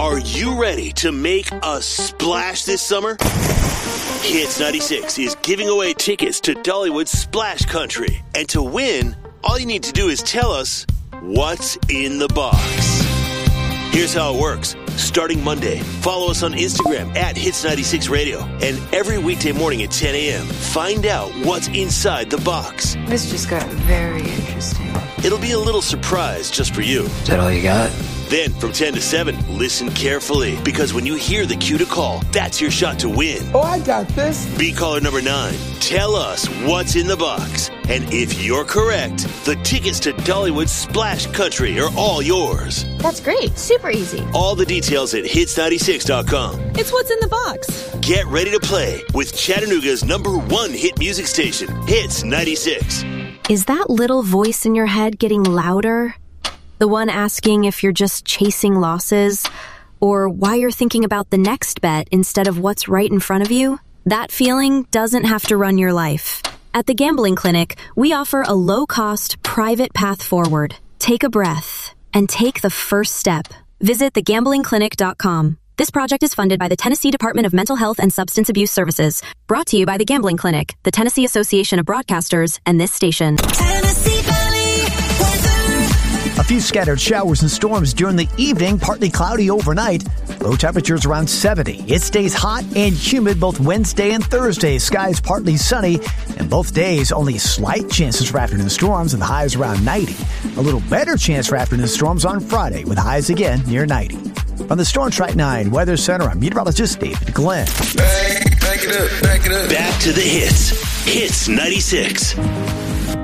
Are you ready to make a splash this summer? Hits 96 is giving away tickets to Dollywood's Splash Country. And to win, all you need to do is tell us what's in the box. Here's how it works. Starting Monday, follow us on Instagram at Hits96Radio. And every weekday morning at 10 a.m., find out what's inside the box. This just got very interesting. It'll be a little surprise just for you. Is that all you got? Then, from 10 to 7, listen carefully. Because when you hear the cue to call, that's your shot to win. Oh, I got this. Be caller number 9. Tell us what's in the box. And if you're correct, the tickets to Dollywood's Splash Country are all yours. That's great. Super easy. All the details at hits96.com. It's what's in the box. Get ready to play with Chattanooga's #1 hit music station, Hits 96. Is that little voice in your head getting louder? The one asking if you're just chasing losses, or why you're thinking about the next bet instead of what's right in front of you? That feeling doesn't have to run your life. At the Gambling Clinic, we offer a low-cost, private path forward. Take a breath and take the first step. Visit thegamblingclinic.com. This project is funded by the Tennessee Department of Mental Health and Substance Abuse Services. Brought to you by the Gambling Clinic, the Tennessee Association of Broadcasters, and this station. Tennessee Valley weather. A few scattered showers and storms during the evening, partly cloudy overnight. Low temperatures around 70. It stays hot and humid both Wednesday and Thursday. Skies partly sunny, and both days only slight chances for afternoon storms and the highs around 90. A little better chance for afternoon storms on Friday with highs again near 90. From the Storm Track 9 Weather Center, I'm meteorologist David Glenn. Back it up. Back to the hits. Hits 96.